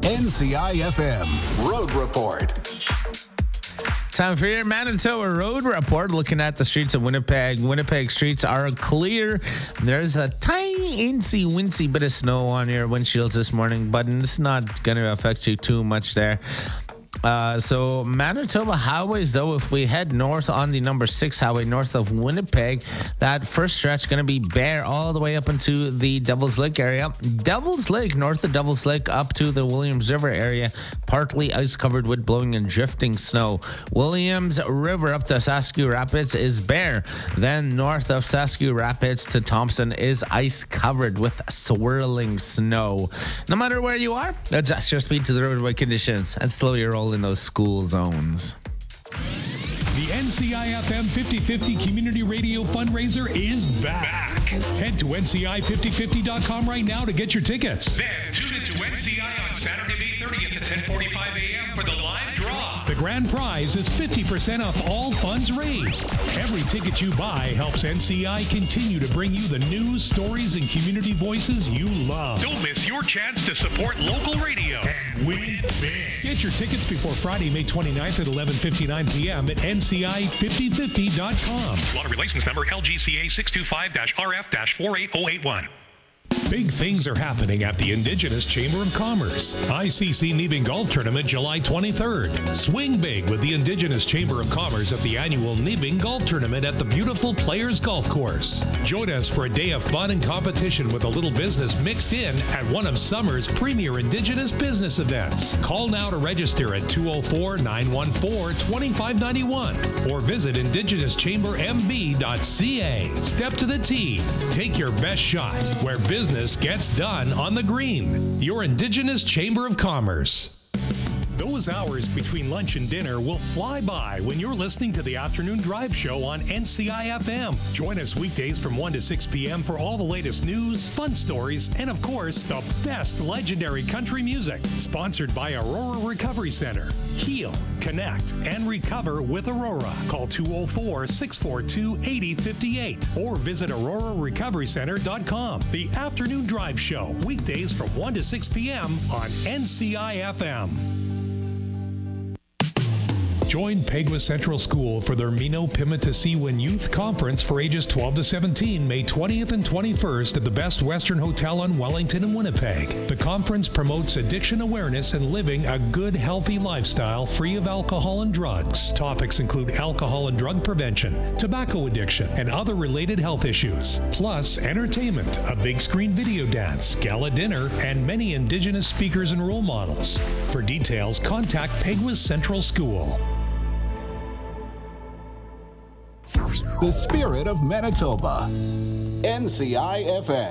NCIFM Road Report. Time for your Manitoba Road Report. Looking at the streets of Winnipeg. Winnipeg streets are clear. There's a tiny incy-wincy bit of snow on your windshields this morning, but it's not going to affect you too much there. So Manitoba highways, though, if we head north on the number 6 highway north of Winnipeg, that first stretch going to be bare all the way up into the Devil's Lake area. Devil's Lake, north of Devil's Lake up to the Williams River area, partly ice covered with blowing and drifting snow. Williams River up to Saskatchewan Rapids is bare. Then north of Saskatchewan Rapids to Thompson is ice covered with swirling snow. No matter where you are, adjust your speed to the roadway conditions and slow your roll in those school zones. The NCIFM 50/50 Community Radio Fundraiser is back. Head to NCI5050.com right now to get your tickets. Then tune into NCI on Saturday, May 30th at 10:45 a.m. for the live draw. The grand prize is 50% off all funds raised. Every ticket you buy helps NCI continue to bring you the news, stories, and community voices you love. Don't miss your chance to support local radio and win big. Get your tickets before Friday, May 29th at 11:59 p.m. at NCI5050.com. Lottery license number LGCA 625-RF-48081. Big things are happening at the Indigenous Chamber of Commerce. ICC Nibing Golf Tournament, July 23rd. Swing big with the Indigenous Chamber of Commerce at the annual Nibing Golf Tournament at the beautiful Players Golf Course. Join us for a day of fun and competition with a little business mixed in at one of summer's premier Indigenous business events. Call now to register at 204-914-2591 or visit indigenouschambermb.ca. Step to the tee. Take your best shot where business gets done on the green. Your Indigenous Chamber of Commerce. Those hours between lunch and dinner will fly by when you're listening to the Afternoon Drive Show on NCI-FM. Join us weekdays from 1 to 6 p.m. for all the latest news, fun stories, and of course, the best legendary country music. Sponsored by Aurora Recovery Center. Heal, connect, and recover with Aurora. Call 204-642-8058 or visit aurorarecoverycenter.com. The Afternoon Drive Show, weekdays from 1 to 6 p.m. on NCI-FM. Join Peguis Central School for their Mino Pimutasiwin Youth Conference for ages 12 to 17, May 20th and 21st at the Best Western Hotel in Wellington and Winnipeg. The conference promotes addiction awareness and living a good, healthy lifestyle free of alcohol and drugs. Topics include alcohol and drug prevention, tobacco addiction, and other related health issues. Plus, entertainment, a big screen video dance, gala dinner, and many Indigenous speakers and role models. For details, contact Peguis Central School. The spirit of Manitoba. NCIFM.